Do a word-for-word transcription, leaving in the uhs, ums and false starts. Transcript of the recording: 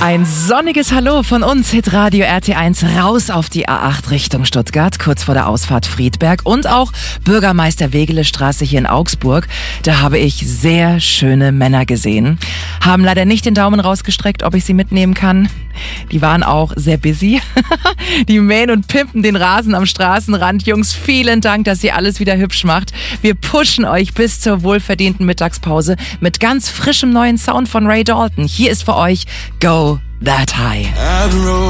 Ein sonniges Hallo von uns, Hitradio R T eins, raus auf die A acht Richtung Stuttgart, kurz vor der Ausfahrt Friedberg und auch Bürgermeister Wegeler Straße hier in Augsburg. Da habe ich sehr schöne Männer gesehen. Haben leider nicht den Daumen rausgestreckt, ob ich sie mitnehmen kann. Die waren auch sehr busy. Die mähen und pimpen den Rasen am Straßenrand. Jungs, vielen Dank, dass ihr alles wieder hübsch macht. Wir pushen euch bis zur wohlverdienten Mittagspause mit ganz frischem neuen Sound von Ray Dalton. Hier ist für euch Go That High.